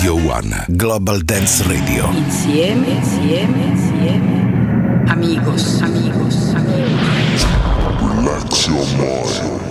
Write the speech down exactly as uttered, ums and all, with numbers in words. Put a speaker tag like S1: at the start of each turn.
S1: Radio One Global Dance Radio.
S2: Insieme, insieme, insieme. Amigos, amigos, amigos.
S3: Relax your mind.